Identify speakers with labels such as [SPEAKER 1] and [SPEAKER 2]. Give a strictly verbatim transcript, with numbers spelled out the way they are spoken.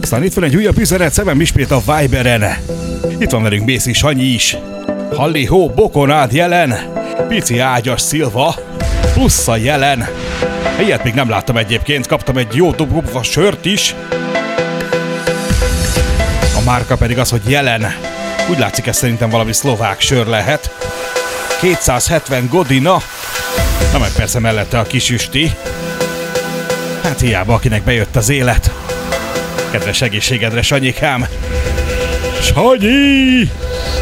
[SPEAKER 1] Aztán itt van egy újabb üzenet, szemem ismét a Viberen. Itt van velünk Mészi Sanyi is. Halli-hó, Bokonád jelen. Pici Ágyas Szilva. Pussza jelen. Ilyet még nem láttam egyébként, kaptam egy jó dobogva sört is. A márka pedig az, hogy jelen. Úgy látszik, ez szerintem valami szlovák sör lehet. kétszázhetven Godina. Na meg persze mellette a kisüsti. Hát hiába, akinek bejött az élet. Kedves egészségedre, Sanyikám! Sanyi!